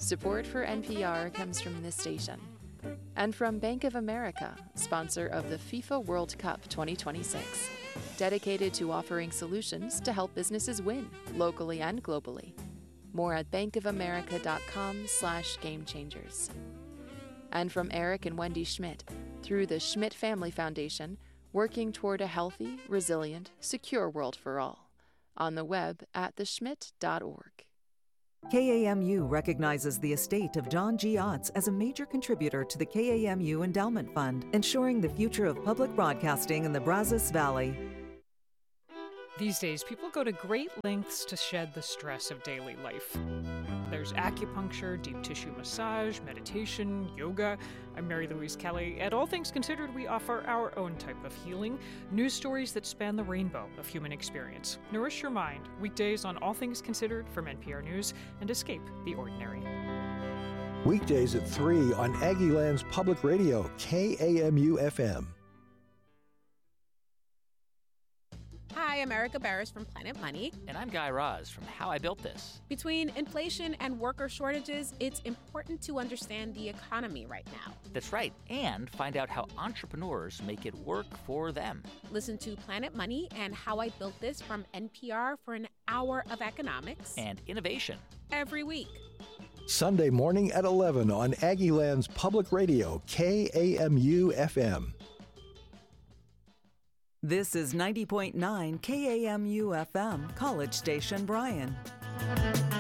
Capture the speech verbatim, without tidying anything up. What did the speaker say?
Support for N P R comes from this station and from Bank of America, sponsor of the FIFA World Cup twenty twenty-six, dedicated to offering solutions to help businesses win locally and globally. More at bankofamerica.com slash game changers. And from Eric and Wendy Schmidt, through the Schmidt Family Foundation, working toward a healthy, resilient, secure world for all. On the web at the schmidt dot org. K A M U recognizes the estate of John G. Otts as a major contributor to the K A M U Endowment Fund, ensuring the future of public broadcasting in the Brazos Valley. These days, people go to great lengths to shed the stress of daily life. There's acupuncture, deep tissue massage, meditation, yoga. I'm Mary Louise Kelly. At All Things Considered, we offer our own type of healing, news stories that span the rainbow of human experience. Nourish your mind, weekdays on All Things Considered from N P R News, and escape the ordinary. Weekdays at three on Aggieland's Public Radio, K A M U F M. Hi, I'm Erica Barris from Planet Money. And I'm Guy Raz from How I Built This. Between inflation and worker shortages, it's important to understand the economy right now. That's right, and find out how entrepreneurs make it work for them. Listen to Planet Money and How I Built This from N P R for an hour of economics and innovation every week. Sunday morning at eleven on Aggieland's Public Radio, K A M U F M. This is ninety point nine K A M U F M, College Station, Bryan.